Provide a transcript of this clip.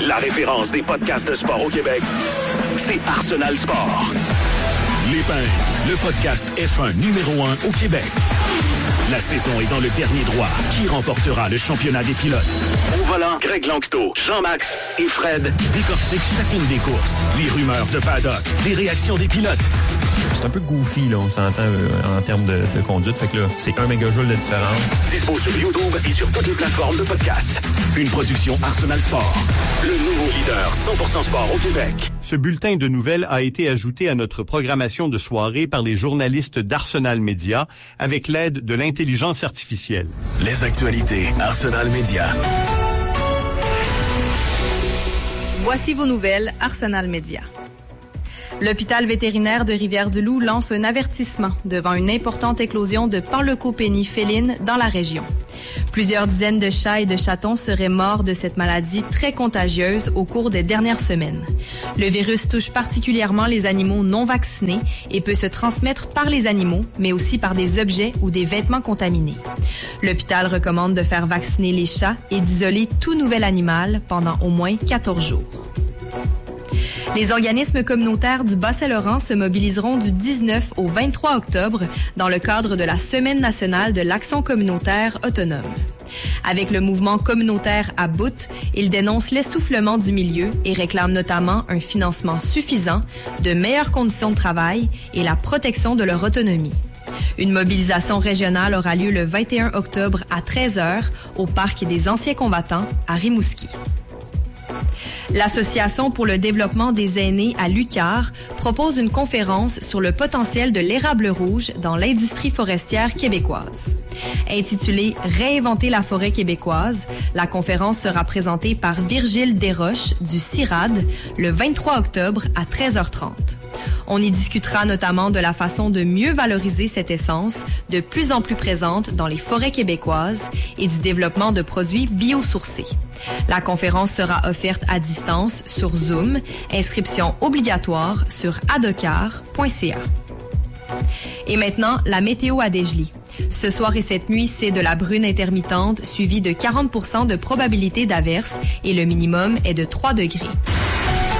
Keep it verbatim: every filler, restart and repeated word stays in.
La référence des podcasts de sport au Québec, c'est Arsenal Sport. L'Épingle, le podcast F un numéro un au Québec. La saison est dans le dernier droit. Qui remportera le championnat des pilotes? Au volant, Greg Lanctot, Jean-Max et Fred décortiquent chacune des courses. Les rumeurs de paddock, les réactions des pilotes. C'est un peu goofy, là, on s'entend euh, en termes de, de conduite. Fait que là, c'est un mégajoule de différence. Dispo sur YouTube et sur toutes les plateformes de podcast. Une production Arsenal Sport. Le nouveau leader cent pour cent sport au Québec. Ce bulletin de nouvelles a été ajouté à notre programmation de soirée par les journalistes d'Arsenal Média avec l'aide de l'intelligence artificielle. Les actualités Arsenal Média. Voici vos nouvelles Arsenal Média. L'hôpital vétérinaire de Rivière-du-Loup lance un avertissement devant une importante éclosion de parleucopénie féline dans la région. Plusieurs dizaines de chats et de chatons seraient morts de cette maladie très contagieuse au cours des dernières semaines. Le virus touche particulièrement les animaux non vaccinés et peut se transmettre par les animaux, mais aussi par des objets ou des vêtements contaminés. L'hôpital recommande de faire vacciner les chats et d'isoler tout nouvel animal pendant au moins quatorze jours. Les organismes communautaires du Bas-Saint-Laurent se mobiliseront du dix-neuf au vingt-trois octobre dans le cadre de la Semaine nationale de l'action communautaire autonome. Avec le mouvement communautaire à bout, ils dénoncent l'essoufflement du milieu et réclament notamment un financement suffisant, de meilleures conditions de travail et la protection de leur autonomie. Une mobilisation régionale aura lieu le vingt et un octobre à treize heures au Parc des Anciens Combattants à Rimouski. L'Association pour le développement des aînés à l'U Q A R propose une conférence sur le potentiel de l'érable rouge dans l'industrie forestière québécoise. Intitulée « Réinventer la forêt québécoise », la conférence sera présentée par Virgile Desroches du C I R A D le vingt-trois octobre à treize heures trente. On y discutera notamment de la façon de mieux valoriser cette essence de plus en plus présente dans les forêts québécoises et du développement de produits biosourcés. La conférence sera offerte à distance sur Zoom, inscription obligatoire sur adocar point c a. Et maintenant, la météo à Dégelée. Ce soir et cette nuit, c'est de la brune intermittente suivie de quarante pour cent de probabilité d'averse et le minimum est de trois degrés.